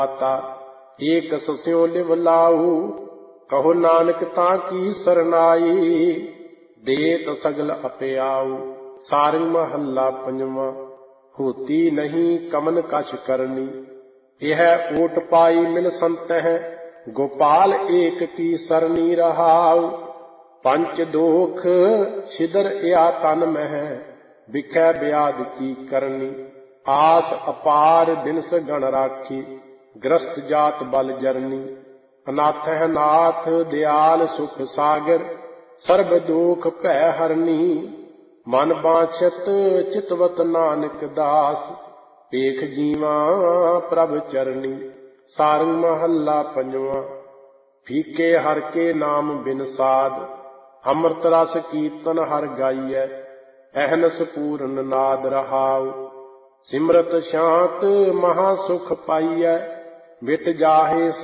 ता एक सस्यों लिव लाऊ, कहो नानक ताकी सरनाई। देत सगल अपे आऊ, सारंग महला पंजवा। होती नहीं कमन कछ करनी, यह ओट पाई मिल संत है। गोपाल एक की सरनी रहाऊ, पंच दोख छिदर या तन मह, बिखै ब्याध की करनी। आस अपार बिनस गण राखी, ग्रस्त जात बल जरनी। अनाथ है नाथ दयाल सुख सागर, सर्ब दुख भै हरनी। मन बाछत चितवत नानक दास, पेख जीवा प्रभ चरनी। सारंग महला पंजवा। फीके हर के नाम बिन साध, अमृत रस कीर्तन हर गाइय। अहनस पूर्ण नाद रहाऊ, सिमरत शांत महा सुख पाइय। मिट जाहे